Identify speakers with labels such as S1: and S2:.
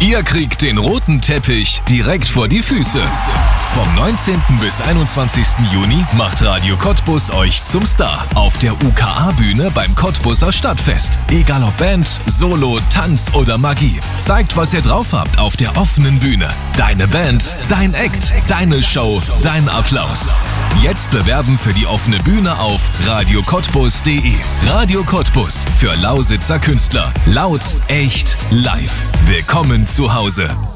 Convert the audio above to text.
S1: Ihr kriegt den roten Teppich direkt vor die Füße. Vom 19. bis 21. Juni macht Radio Cottbus euch zum Star auf der UKA-Bühne beim Cottbuser Stadtfest. Egal ob Band, Solo, Tanz oder Magie. Zeigt, was ihr drauf habt auf der offenen Bühne. Deine Band, dein Act, deine Show, dein Applaus. Jetzt bewerben für die offene Bühne auf radiocottbus.de. Radio Cottbus für Lausitzer Künstler. Laut, echt, live. Willkommen zu Hause.